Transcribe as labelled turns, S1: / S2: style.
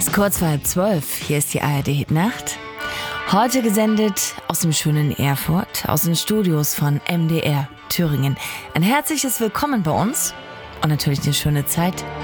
S1: Kurz vor 11:30, hier ist die ARD Hit Nacht. Heute gesendet aus dem schönen Erfurt, aus den Studios von MDR Thüringen. Ein herzliches Willkommen bei uns und natürlich eine schöne Zeit